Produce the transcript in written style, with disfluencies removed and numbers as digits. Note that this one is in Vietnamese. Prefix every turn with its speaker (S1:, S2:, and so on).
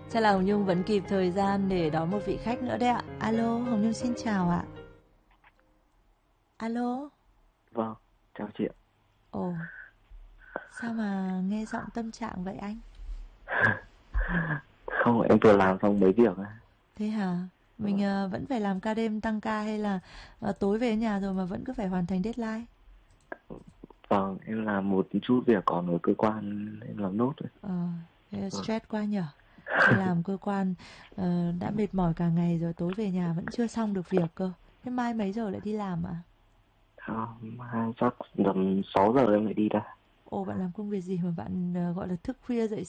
S1: Chắc là Hồng Nhung vẫn kịp thời gian để đón một vị khách nữa đấy ạ. Alo, Hồng Nhung xin chào ạ. Alo.
S2: Vâng, chào chị ạ.
S1: Ồ, sao mà nghe giọng tâm trạng vậy anh?
S2: Không, em vừa làm xong mấy việc á.
S1: Thế hả? Mình vẫn phải làm ca đêm tăng ca hay là tối về nhà rồi mà vẫn cứ phải hoàn thành deadline?
S2: Vâng, em làm một chút việc còn ở cơ quan em làm nốt rồi.
S1: Ờ, thế
S2: Vâng.
S1: stress quá nhở? Đi làm cơ quan đã mệt mỏi cả ngày rồi tối về nhà vẫn chưa xong được việc cơ. Thế mai mấy giờ lại đi làm ạ?
S2: Chắc tầm 6 giờ em phải đi ra.
S1: Ồ, bạn làm công việc gì mà bạn gọi là thức khuya dậy